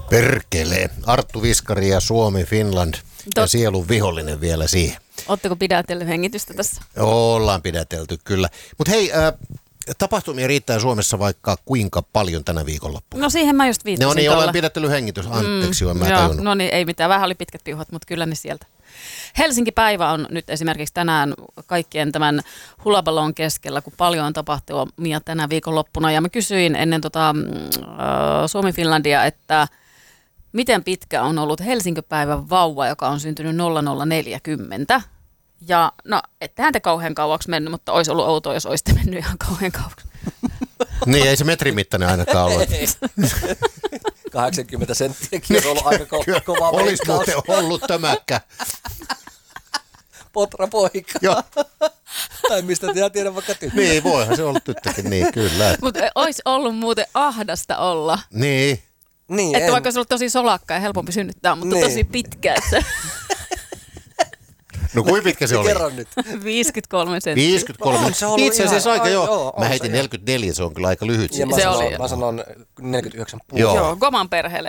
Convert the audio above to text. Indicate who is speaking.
Speaker 1: Perkele. Arttu Viskari ja Suomi, Finland ja sielun vihollinen vielä siihen.
Speaker 2: Ootteko pidätellyt hengitystä tässä?
Speaker 1: Ollaan pidätelty, kyllä. Mutta hei, tapahtumia riittää Suomessa vaikka kuinka paljon tänä viikonloppuna.
Speaker 2: No siihen mä just viittasin.
Speaker 1: No niin, olen pidätellyt hengitys. Anteeksi, en mä tajunnut.
Speaker 2: No niin, ei mitään. Vähän oli pitkät piuhat, mutta kyllä ne sieltä. Helsinki-päivä on nyt esimerkiksi tänään kaikkien tämän hulaballon keskellä, kun paljon on tapahtumia tänä viikonloppuna. Ja mä kysyin ennen Suomi-Finlandia, että miten pitkä on ollut Helsinki-päivän vauva, joka on syntynyt 0040. Ja no, ettehän te kauhean kauaksi mennyt, mutta olisi ollut outoa, jos olisitte mennyt ihan kauhean kauaksi.
Speaker 1: Niin, ei se metrimittainen ainakaan ollut.
Speaker 3: 80 senttiäkin on ollut aika kova
Speaker 1: olisi muuten ollut tämäkkä.
Speaker 3: Potrapoika.
Speaker 1: Joo.
Speaker 3: Tai mistä te tiedä vaikka tyttö.
Speaker 1: Niin, voihan se olla tyttökin, niin kyllä.
Speaker 2: Mutta olisi ollut muuten ahdasta olla.
Speaker 1: Niin.
Speaker 3: Niin,
Speaker 2: että vaikka se ollut tosi solakka ja helpompi synnyttää, mutta tosi pitkä. Että
Speaker 1: No kuinka pitkä se oli?
Speaker 3: Kerro nyt.
Speaker 2: 53 senttiä.
Speaker 1: 53. Itse asiassa aika joo. Mä heitin
Speaker 3: se
Speaker 1: 44, se on kyllä aika lyhyt.
Speaker 3: Ja
Speaker 2: se oli.
Speaker 3: mä sanon 49,5.
Speaker 2: Joo, Goman perheelle